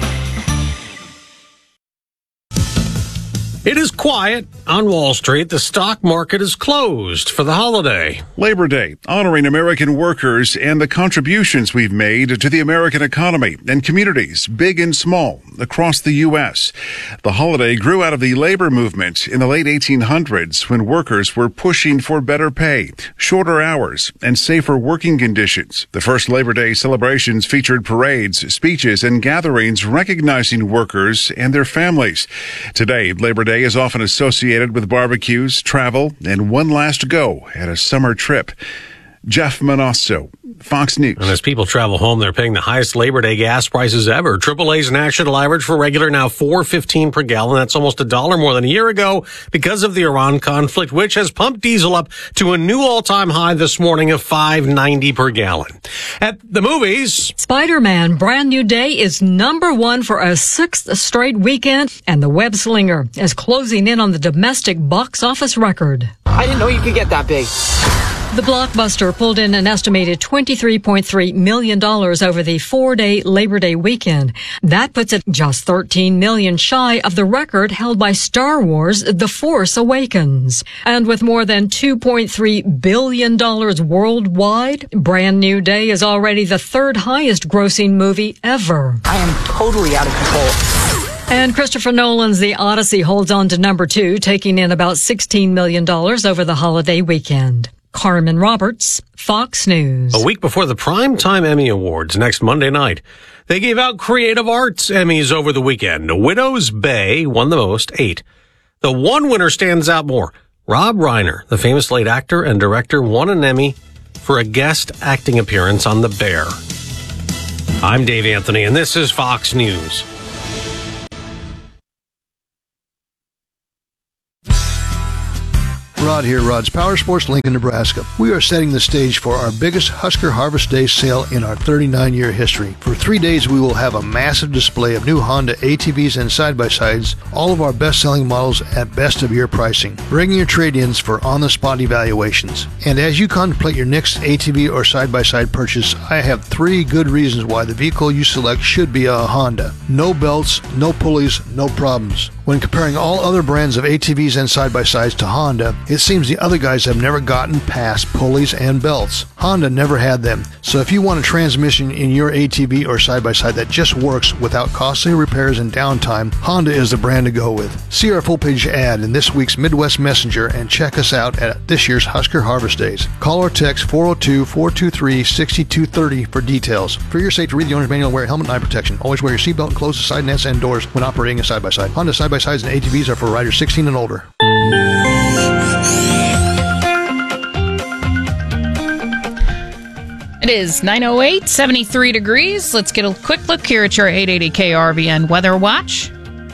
It is quiet on Wall Street. The stock market is closed for the holiday. Labor Day, honoring American workers and the contributions we've made to the American economy and communities, big and small, across the U.S. The holiday grew out of the labor movement in the late 1800s when workers were pushing for better pay, shorter hours, and safer working conditions. The first Labor Day celebrations featured parades, speeches, and gatherings recognizing workers and their families. Today, Labor Day is often associated with barbecues, travel, and one last go at a summer trip. Jeff Manasso, Fox News. And as people travel home, they're paying the highest Labor Day gas prices ever. AAA's national average for regular now $4.15 per gallon. That's almost $1 more than a year ago because of the Iran conflict, which has pumped diesel up to a new all-time high this morning of $5.90 per gallon. At the movies, Spider-Man Brand New Day is #1 for a 6th straight weekend, and The Web Slinger is closing in on the domestic box office record. I didn't know you could get that big. The Blockbuster pulled in an estimated $23.3 million over the 4-day Labor Day weekend. That puts it just $13 million shy of the record held by Star Wars The Force Awakens. And with more than $2.3 billion worldwide, Brand New Day is already the third highest grossing movie ever. I am totally out of control. And Christopher Nolan's The Odyssey holds on to number 2, taking in about $16 million over the holiday weekend. Carmen Roberts, Fox News. A week before the Primetime Emmy Awards next Monday night, they gave out Creative Arts Emmys over the weekend. Widow's Bay won the most, 8. The one winner stands out more. Rob Reiner, the famous late actor and director, won an Emmy for a guest acting appearance on The Bear. I'm Dave Anthony, and this is Fox News. Rod here, Rod's Power Sports, Lincoln, Nebraska. We are setting the stage for our biggest Husker Harvest Day sale in our 39-year history. For 3 days, we will have a massive display of new Honda ATVs and side-by-sides, all of our best-selling models at best-of-year pricing. Bring your trade-ins for on-the-spot evaluations. And as you contemplate your next ATV or side-by-side purchase, I have 3 good reasons why the vehicle you select should be a Honda. No belts, no pulleys, no problems. When comparing all other brands of ATVs and side-by-sides to Honda, it seems the other guys have never gotten past pulleys and belts. Honda never had them. So if you want a transmission in your ATV or side-by-side that just works without costly repairs and downtime, Honda is the brand to go with. See our full-page ad in this week's Midwest Messenger and check us out at this year's Husker Harvest Days. Call or text 402-423-6230 for details. For your safety, read the owner's manual and wear a helmet and eye protection. Always wear your seatbelt and close the side nets and doors when operating a side-by-side. Honda side-by-sides and ATVs are for riders 16 and older. It is 9:08, 73 degrees. Let's get a quick look here at your 880 KRVN Weather Watch.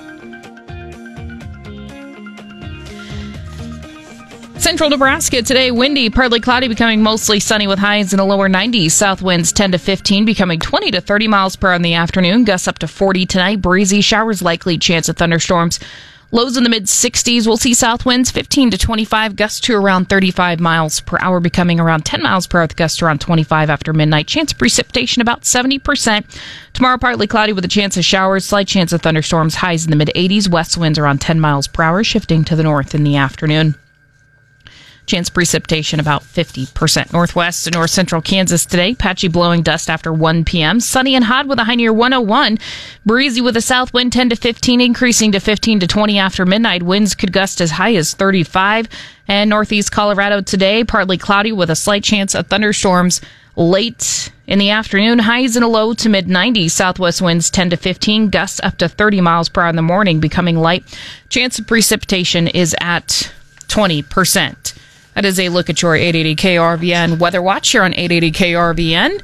Central Nebraska today, windy, partly cloudy, becoming mostly sunny with highs in the lower 90s. South winds 10 to 15, becoming 20 to 30 miles per hour in the afternoon. Gusts up to 40 tonight. Breezy, showers likely, chance of thunderstorms. Lows in the mid-60s. We'll see south winds 15 to 25, gusts to around 35 miles per hour, becoming around 10 miles per hour with gusts around 25 after midnight. Chance of precipitation about 70%. Tomorrow, partly cloudy with a chance of showers, slight chance of thunderstorms, highs in the mid-80s. West winds around 10 miles per hour, shifting to the north in the afternoon. Chance of precipitation about 50%. Northwest and north central Kansas today. Patchy blowing dust after 1 p.m. Sunny and hot with a high near 101. Breezy with a south wind 10 to 15, increasing to 15 to 20 after midnight. Winds could gust as high as 35. And northeast Colorado today. Partly cloudy with a slight chance of thunderstorms late in the afternoon. Highs in a low to mid-90s. Southwest winds 10 to 15. Gusts up to 30 miles per hour in the morning, becoming light. Chance of precipitation is at 20%. That is a look at your 880 KRVN Weather Watch here on 880 KRVN.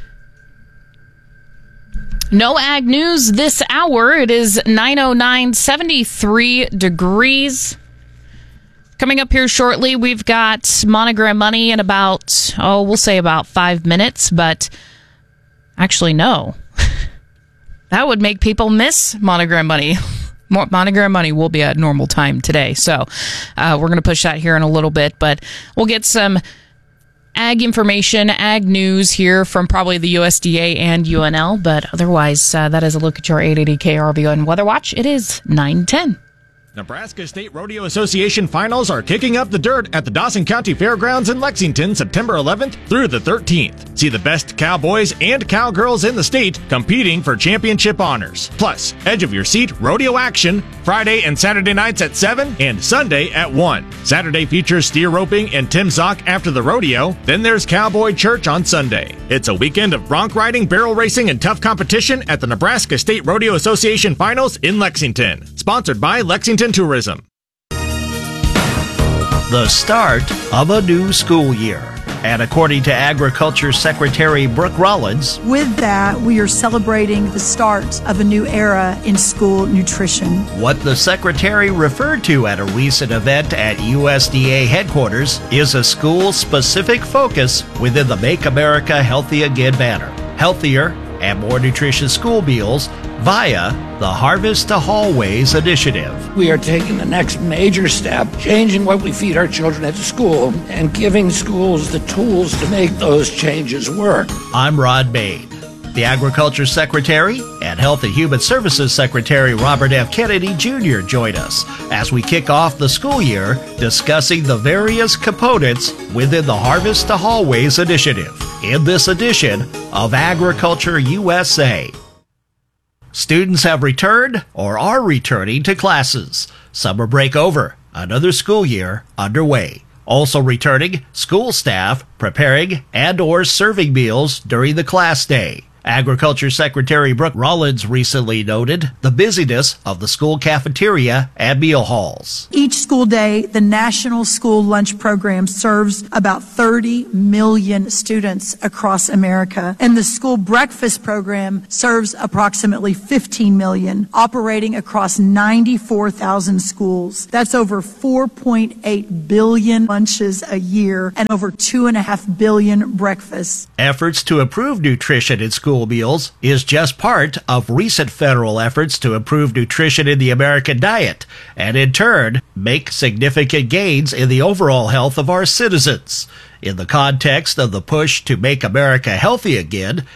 No ag news this hour. It is 9:09, 73 degrees. Coming up here shortly, we've got Monogram Money in about, we'll say about 5 minutes, but actually, no. That would make people miss Monogram Money. Monogram Money will be at normal time today. So we're going to push that here in a little bit, but we'll get some ag information, ag news here from probably the USDA and UNL. But otherwise, that is a look at your 880 KRVN Weather Watch. It is 9:10. Nebraska State Rodeo Association finals are kicking up the dirt at the Dawson County Fairgrounds in Lexington, September 11th through the 13th. See the best cowboys and cowgirls in the state competing for championship honors. Plus, edge of your seat rodeo action Friday and Saturday nights at 7 and Sunday at 1. Saturday features steer roping and Tim Zock after the rodeo. Then there's Cowboy Church on Sunday. It's a weekend of bronc riding, barrel racing, and tough competition at the Nebraska State Rodeo Association finals in Lexington. Sponsored by Lexington Tourism. The start of a new school year. And according to Agriculture Secretary Brooke Rollins, with that, we are celebrating the start of a new era in school nutrition. What the Secretary referred to at a recent event at USDA headquarters is a school-specific focus within the Make America Healthy Again banner. Healthier and more nutritious school meals via the Harvest to Hallways initiative. We are taking the next major step, changing what we feed our children at school and giving schools the tools to make those changes work. I'm Rod Bain. The Agriculture Secretary and Health and Human Services Secretary Robert F. Kennedy Jr. join us as we kick off the school year discussing the various components within the Harvest to Hallways initiative in this edition of Agriculture USA. Students have returned or are returning to classes. Summer break over, another school year underway. Also returning, school staff preparing and or serving meals during the class day. Agriculture Secretary Brooke Rollins recently noted the busyness of the school cafeteria and meal halls. Each school day, the National School Lunch Program serves about 30 million students across America, and the School Breakfast Program serves approximately 15 million, operating across 94,000 schools. That's over 4.8 billion lunches a year and over 2.5 billion breakfasts. Efforts to improve nutrition in school meals is just part of recent federal efforts to improve nutrition in the American diet and in turn make significant gains in the overall health of our citizens. In the context of the push to make America healthy again,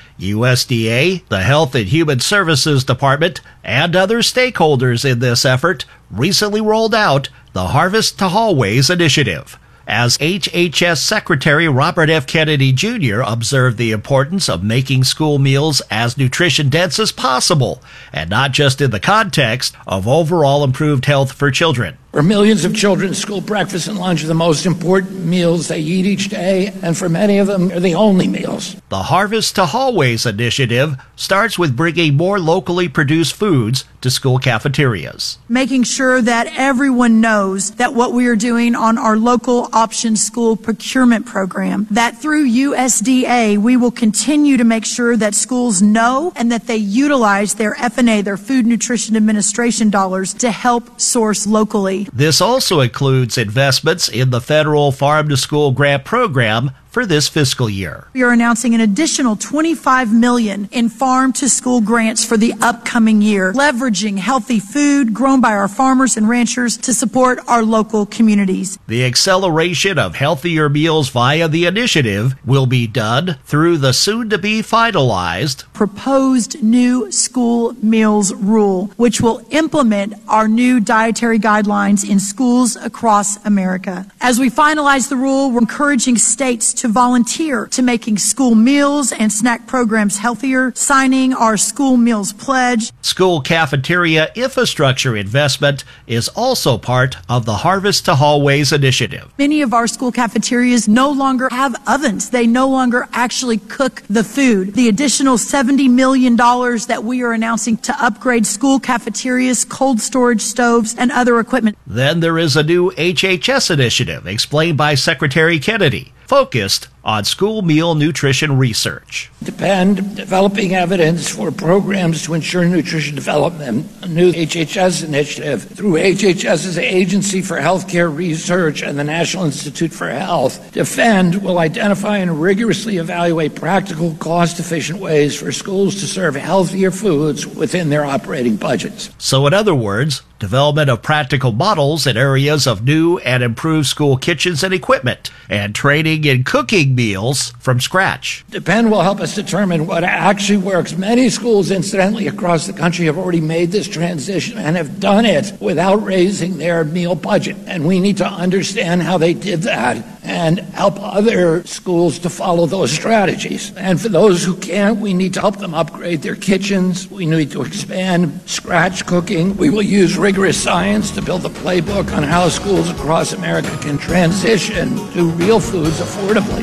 USDA, the Health and Human Services Department, and other stakeholders in this effort recently rolled out the Harvest to Hallways initiative. As HHS Secretary Robert F. Kennedy Jr. observed the importance of making school meals as nutrition-dense as possible, and not just in the context of overall improved health for children. For millions of children, school breakfast and lunch are the most important meals they eat each day, and for many of them, they're the only meals. The Harvest to Hallways initiative starts with bringing more locally produced foods to school cafeterias. Making sure that everyone knows that what we are doing on our local option school procurement program, that through USDA, we will continue to make sure that schools know and that they utilize their FNA, their Food Nutrition Administration dollars, to help source locally. This also includes investments in the federal Farm to School grant program for this fiscal year. We are announcing an additional $25 million in farm to school grants for the upcoming year, leveraging healthy food grown by our farmers and ranchers to support our local communities. The acceleration of healthier meals via the initiative will be done through the soon-to-be finalized proposed new school meals rule, which will implement our new dietary guidelines in schools across America. As we finalize the rule, we're encouraging states to volunteer to making school meals and snack programs healthier, signing our school meals pledge. School cafeteria infrastructure investment is also part of the Harvest to Hallways initiative. Many of our school cafeterias no longer have ovens. They no longer actually cook the food. The additional $70 million that we are announcing to upgrade school cafeterias, cold storage stoves, and other equipment. Then there is a new HHS initiative explained by Secretary Kennedy, focused on school meal nutrition research. Developing evidence for programs to ensure nutrition development, a new HHS initiative through HHS's Agency for Healthcare Research and the National Institute for Health. DEFEND will identify and rigorously evaluate practical, cost-efficient ways for schools to serve healthier foods within their operating budgets. So in other words, development of practical models in areas of new and improved school kitchens and equipment, and training in cooking meals from scratch. DEPEND will help us determine what actually works. Many schools, incidentally, across the country have already made this transition and have done it without raising their meal budget. And we need to understand how they did that and help other schools to follow those strategies. And for those who can't, we need to help them upgrade their kitchens. We need to expand scratch cooking. We will use rigorous science to build a playbook on how schools across America can transition to real foods affordably.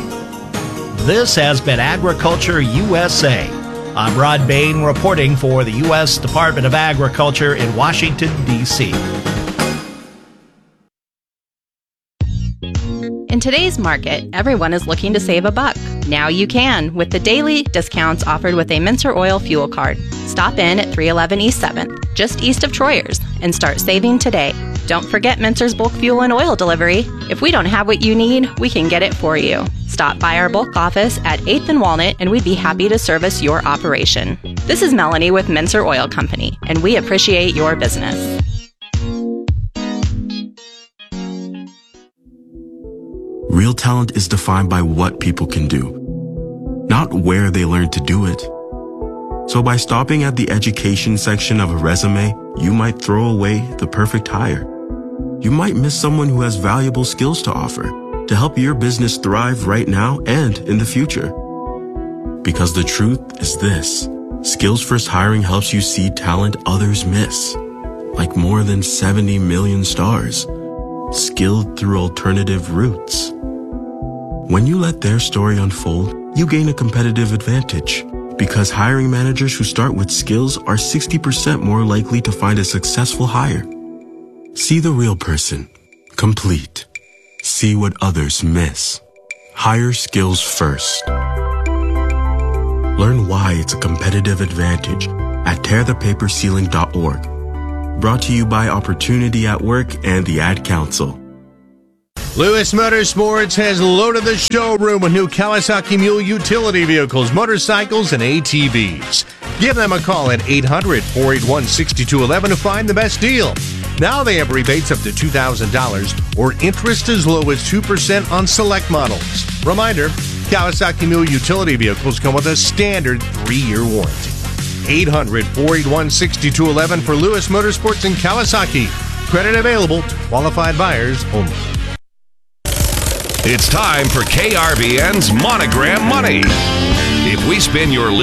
This has been Agriculture USA. I'm Rod Bain reporting for the U.S. Department of Agriculture in Washington, D.C. In today's market, everyone is looking to save a buck. Now you can with the daily discounts offered with a Mincer Oil fuel card. Stop in at 311 East 7th, just east of Troyer's, and start saving today. Don't forget Mentor's bulk fuel and oil delivery. If we don't have what you need, we can get it for you. Stop by our bulk office at 8th and Walnut, and we'd be happy to service your operation. This is Melanie with Mentor Oil Company, and we appreciate your business. Real talent is defined by what people can do, not where they learn to do it. So by stopping at the education section of a resume, you might throw away the perfect hire. You might miss someone who has valuable skills to offer to help your business thrive right now and in the future. Because the truth is this: Skills First Hiring helps you see talent others miss, like more than 70 million stars, skilled through alternative routes. When you let their story unfold, you gain a competitive advantage, because hiring managers who start with skills are 60% more likely to find a successful hire. See the real person, complete. See what others miss. Hire skills first. Learn why it's a competitive advantage at tearthepaperceiling.org. Brought to you by Opportunity at Work and the Ad Council. Lewis Motorsports has loaded the showroom with new Kawasaki Mule utility vehicles, motorcycles, and ATVs. Give them a call at 800-481-6211 to find the best deal. Now they have rebates up to $2,000 or interest as low as 2% on select models. Reminder, Kawasaki Mule utility vehicles come with a standard 3-year warranty. 800-481-6211 for Lewis Motorsports in Kawasaki. Credit available to qualified buyers only. It's time for KRVN's Monogram Money. If we spin your